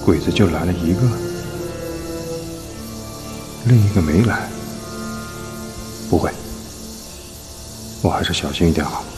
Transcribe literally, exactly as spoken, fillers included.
鬼子就来了一个，另一个没来。不会，我还是小心一点好。